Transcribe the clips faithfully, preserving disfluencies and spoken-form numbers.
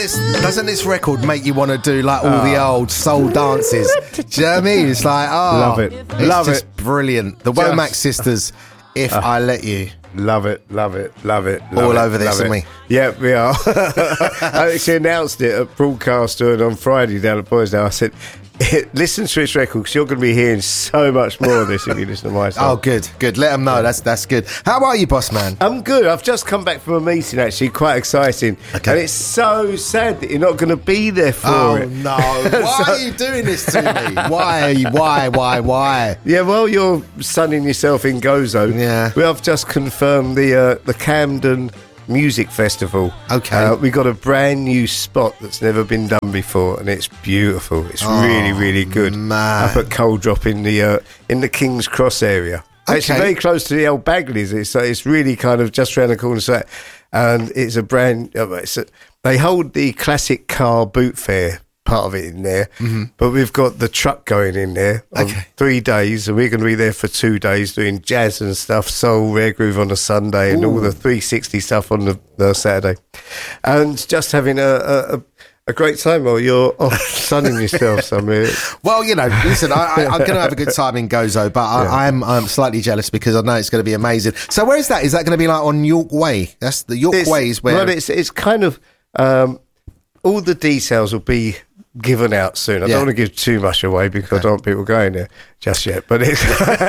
It's, doesn't this record make you want to do like all oh. the old soul dances? Do you know what I mean? It's like, oh, love it, it's love just it, brilliant. The just, Womack Sisters, If uh, I Let You. Love it, love it, love it. Love all it, over this, aren't we? Yeah, we are. I actually announced it at Broadcaster and on Friday down at Boysdale. I said, listen to this record because you're going to be hearing so much more of this if you listen to my song. Oh, good, good. Let them know. That's that's good. How are you, boss man? I'm good. I've just come back from a meeting, actually, quite exciting. Okay. And it's so sad that you're not going to be there for oh, it. Oh, no. Why so, are you doing this to me? Why are you? Why, why, why? Yeah, well, you're sunning yourself in Gozo. Yeah. We have just confirmed the uh, the Camden Music Festival. Okay. Uh, we got a brand new spot that's never been done before, and it's beautiful. It's oh, really, really good. Man. Up at Coal Drop in the uh, in the King's Cross area. Okay. Actually, very close to the old Bagleys. It's uh, it's really kind of just around the corner. So, and it's a brand. Uh, it's a, they hold the classic car boot fair part of it in there, mm-hmm. but we've got the truck going in there on okay. three days, and we're going to be there for two days doing jazz and stuff, soul, rare groove on a Sunday, and Ooh. all the three sixty stuff on the, the Saturday, and just having a, a, a great time while you're off sunning yourself somewhere. Well, you know, listen, I, I, I'm going to have a good time in Gozo, but I, yeah. I'm I'm slightly jealous because I know it's going to be amazing. So where is that? Is that going to be like on York Way? That's the York it's, Way is where... Well, it's, it's kind of... Um, all the details will be given out soon. I yeah. don't want to give too much away because okay. I don't want people going there just yet. But it's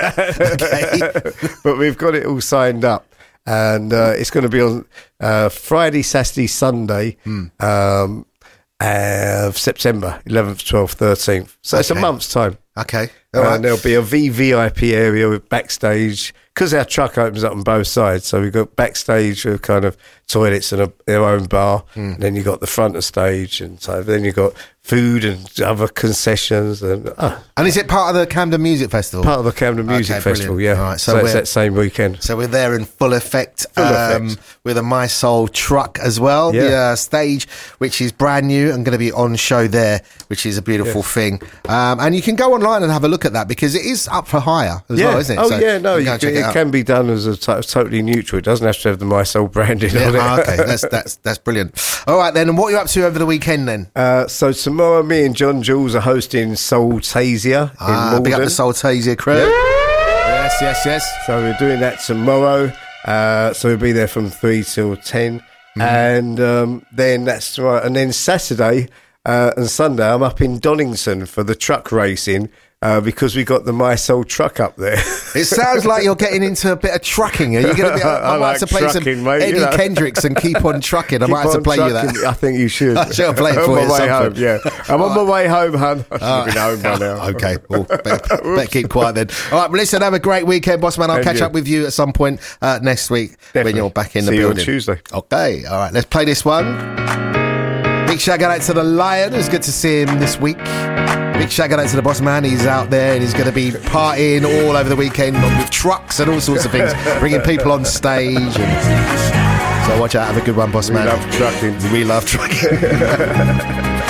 but we've got it all signed up, and uh, it's going to be on uh, Friday, Saturday, Sunday, mm. um, uh, September eleventh, twelfth, thirteenth. So okay. it's a month's time. Okay, all right. And there'll be a V V I P area with backstage because our truck opens up on both sides. So we've got backstage with kind of toilets and a, their own bar, mm. and then you've got the front of stage, and so then you've got food and other concessions. And uh, and is it part of the Camden Music Festival? Part of the Camden Music okay, Festival, brilliant. yeah. All right, so, so it's that same weekend. So we're there in full effect, full um, effect. with a My Soul truck as well. Yeah. The uh, stage, which is brand new and going to be on show there, which is a beautiful yeah. thing. Um, and you can go online and have a look at that because it is up for hire as yeah. well, isn't it? Oh, so yeah, no, you you, it, it can be done as a t- totally neutral. It doesn't have to have the My Soul branding yeah, on it. oh, okay, that's, that's, that's brilliant. All right, then, and what are you up to over the weekend then? Uh, so tomorrow, me and John Jules are hosting Soultasia ah, in Malden. Big up the Soultasia crew. Yeah. Yes, yes, yes. So we're doing that tomorrow. Uh, so we'll be there from three till ten. Mm-hmm. And um, then that's right. And then Saturday uh, and Sunday, I'm up in Donington for the truck racing. Uh, because we got the My Soul truck up there. It sounds like you're getting into a bit of trucking. Are you going to be? I, I, I might like have to play trucking, some mate, Eddie you know. Kendricks and Keep On Trucking. I Keep might have to play trucking. you that. I think you should. I should play it for I'm you. on my way home. Yeah, I'm on my way home, hun. I should uh, have been home by now. Okay, well, better, better keep quiet then. All right, well, listen, have a great weekend, boss man. I'll and catch you. up with you at some point uh, next week Definitely. when you're back in See the you building. on Tuesday. Okay, all right, let's play this one. Big shout out to the Lion. It was good to see him this week. Big shout out to the boss man. He's out there and he's going to be partying all over the weekend with trucks and all sorts of things, bringing people on stage. And so watch out. Have a good one, boss we man. We love trucking. We love trucking.